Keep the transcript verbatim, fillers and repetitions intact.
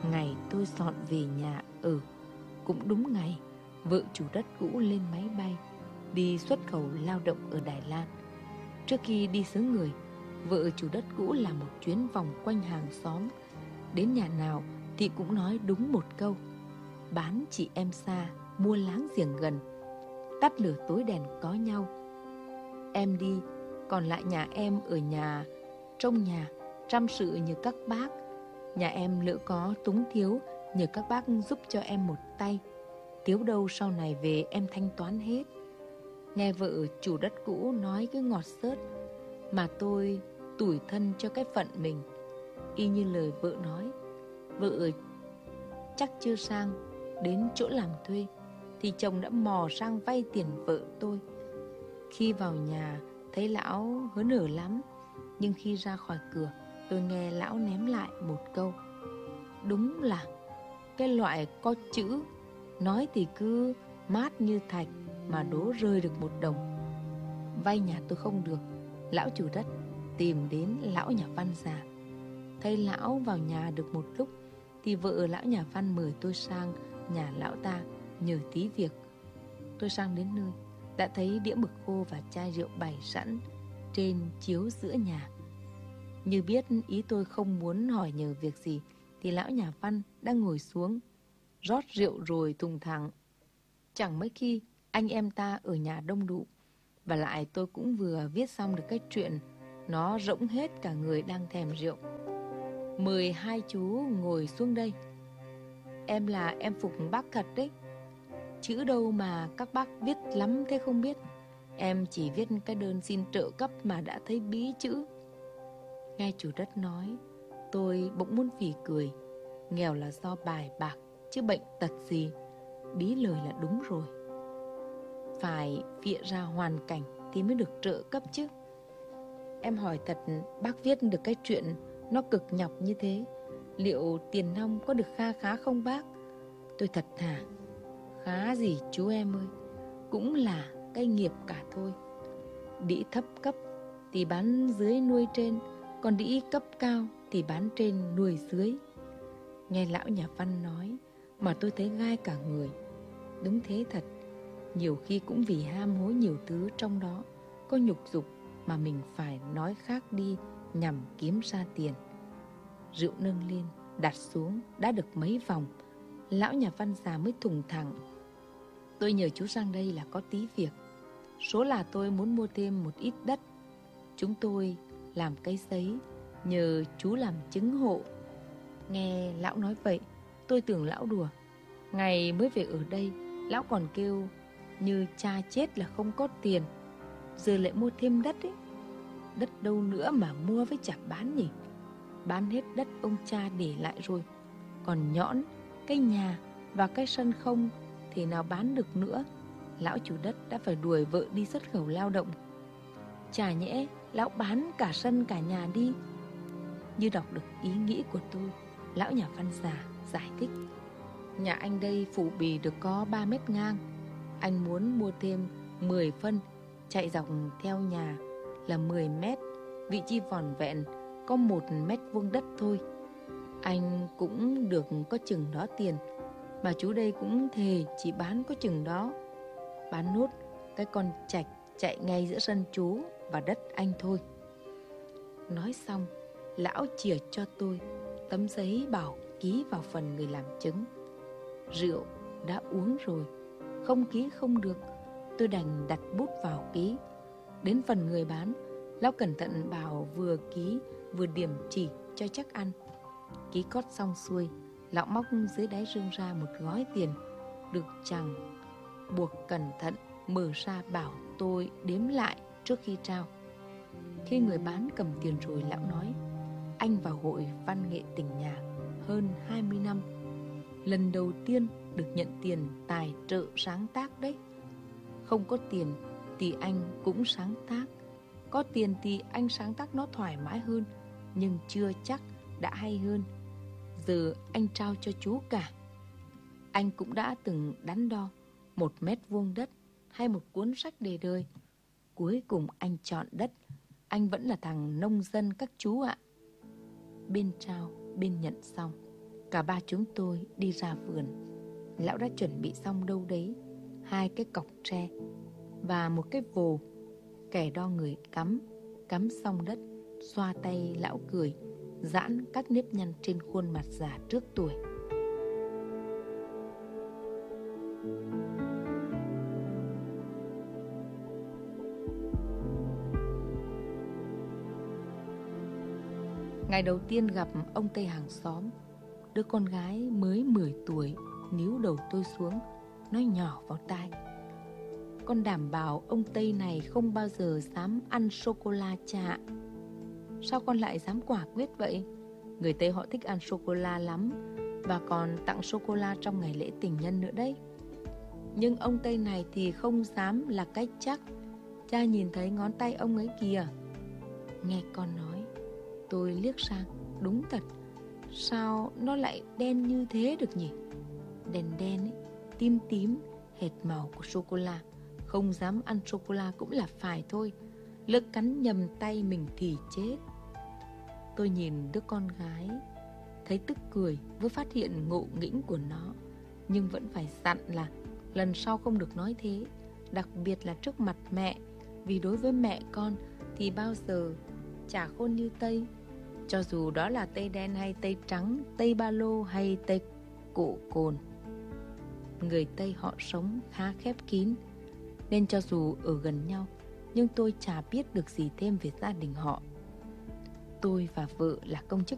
Ngày tôi dọn về nhà ở, cũng đúng ngày vợ chủ đất cũ lên máy bay đi xuất khẩu lao động ở Đài Loan. Trước khi đi xứ người, vợ chủ đất cũ làm một chuyến vòng quanh hàng xóm. Đến nhà nào thì cũng nói đúng một câu: bán chị em xa, mua láng giềng gần, tắt lửa tối đèn có nhau. Em đi, còn lại nhà em ở nhà, trong nhà, trăm sự như các bác. Nhà em lỡ có túng thiếu, nhờ các bác giúp cho em một tay. Thiếu đâu sau này về em thanh toán hết. Nghe vợ chủ đất cũ nói cứ ngọt xớt, mà tôi tủi thân cho cái phận mình. Y như lời vợ nói, vợ chắc chưa sang đến chỗ làm thuê thì chồng đã mò sang vay tiền vợ tôi. Khi vào nhà thấy lão hớn hở lắm, nhưng khi ra khỏi cửa tôi nghe lão ném lại một câu: đúng là cái loại có chữ, nói thì cứ mát như thạch mà đố rơi được một đồng. Vay nhà tôi không được, lão chủ đất tìm đến lão nhà văn già. Thấy lão vào nhà được một lúc thì vợ lão nhà văn mời tôi sang nhà lão ta nhờ tí việc. Tôi sang đến nơi đã thấy đĩa mực khô và chai rượu bày sẵn trên chiếu giữa nhà. Như biết ý tôi không muốn hỏi nhờ việc gì thì lão nhà văn đang ngồi xuống rót rượu rồi thùng thẳng. Chẳng mấy khi anh em ta ở nhà đông đủ, và lại tôi cũng vừa viết xong được cái chuyện nó rỗng hết cả người đang thèm rượu. Mời hai chú ngồi xuống đây. Em là em phục bác thật đấy. Chữ đâu mà các bác viết lắm thế không biết. Em chỉ viết cái đơn xin trợ cấp mà đã thấy bí chữ. Nghe chủ đất nói, tôi bỗng muốn phì cười. Nghèo là do bài bạc, chứ bệnh tật gì. Bí lời là đúng rồi. Phải phịa ra hoàn cảnh thì mới được trợ cấp chứ. Em hỏi thật, bác viết được cái chuyện nó cực nhọc như thế, liệu tiền nong có được kha khá không bác? Tôi thật thà: khá gì chú em ơi, cũng là cái nghiệp cả thôi. Đĩ thấp cấp thì bán dưới nuôi trên, còn đĩ cấp cao thì bán trên nuôi dưới. Nghe lão nhà văn nói mà tôi thấy gai cả người. Đúng thế thật, nhiều khi cũng vì ham hối nhiều thứ trong đó có nhục dục mà mình phải nói khác đi nhằm kiếm ra tiền. Rượu nâng lên, đặt xuống đã được mấy vòng, lão nhà văn già mới thùng thẳng: tôi nhờ chú sang đây là có tí việc. Số là tôi muốn mua thêm một ít đất. Chúng tôi làm cây sấy, nhờ chú làm chứng hộ. Nghe lão nói vậy, tôi tưởng lão đùa. Ngày mới về ở đây, lão còn kêu như cha chết là không có tiền, giờ lại mua thêm đất ấy. Đất đâu nữa mà mua với chả bán nhỉ? Bán hết đất ông cha để lại rồi, còn nhõn cái nhà và cái sân không thì nào bán được nữa. Lão chủ đất đã phải đuổi vợ đi xuất khẩu lao động. Chả nhẽ lão bán cả sân cả nhà đi? Như đọc được ý nghĩ của tôi, lão nhà văn già giải thích: nhà anh đây phủ bì được có ba mét ngang. Anh muốn mua thêm mười phân, chạy dọc theo nhà là mười mét. Vị trí vỏn vẹn có một mét vuông đất thôi. Anh cũng được có chừng đó tiền, mà chú đây cũng thề chỉ bán có chừng đó. Bán nốt cái con trạch chạy ngay giữa sân chú và đất anh thôi. Nói xong, lão chìa cho tôi tấm giấy bảo ký vào phần người làm chứng. Rượu đã uống rồi, không ký không được, tôi đành đặt bút vào ký. Đến phần người bán, lão cẩn thận bảo vừa ký vừa điểm chỉ cho chắc ăn. Ký cót xong xuôi, lão móc dưới đáy rương ra một gói tiền được chằng buộc cẩn thận, mở ra bảo tôi đếm lại trước khi trao. Khi người bán cầm tiền rồi, lão nói: anh vào hội văn nghệ tỉnh nhà hơn hai mươi năm, lần đầu tiên được nhận tiền tài trợ sáng tác đấy. Không có tiền thì anh cũng sáng tác, có tiền thì anh sáng tác nó thoải mái hơn, nhưng chưa chắc đã hay hơn. Giờ anh trao cho chú cả. Anh cũng đã từng đắn đo một mét vuông đất hay một cuốn sách đề đời. Cuối cùng anh chọn đất. Anh vẫn là thằng nông dân các chú ạ. Bên trao bên nhận xong, Cả ba chúng tôi đi ra vườn. Lão đã chuẩn bị xong đâu đấy hai cái cọc tre và một cái vồ. Kẻ đo người cắm. Cắm xong đất, xoa tay lão cười, giãn các nếp nhăn trên khuôn mặt già trước tuổi. Ngày đầu tiên gặp ông Tây hàng xóm, đứa con gái mới mười tuổi níu đầu tôi xuống, nói nhỏ vào tai: "Con đảm bảo ông Tây này không bao giờ dám ăn sô-cô-la cha ạ." "Sao con lại dám quả quyết vậy? Người Tây họ thích ăn sô-cô-la lắm, và còn tặng sô-cô-la trong ngày lễ tình nhân nữa đấy." "Nhưng ông Tây này thì không dám là cách chắc. Cha nhìn thấy ngón tay ông ấy kìa." Nghe con nói, tôi liếc sang. Đúng thật, sao nó lại đen như thế được nhỉ? Đen đen ấy, tím tím, hệt màu của sô-cô-la. Không dám ăn sô-cô-la cũng là phải thôi. Lỡ cắn nhầm tay mình thì chết. Tôi nhìn đứa con gái, thấy tức cười với phát hiện ngộ nghĩnh của nó, nhưng vẫn phải dặn là lần sau không được nói thế, đặc biệt là trước mặt mẹ, vì đối với mẹ con thì bao giờ chả khôn như Tây. Cho dù đó là Tây đen hay Tây trắng, Tây ba lô hay Tây cụ cồn. Người Tây họ sống khá khép kín, nên cho dù ở gần nhau, nhưng tôi chả biết được gì thêm về gia đình họ. Tôi và vợ là công chức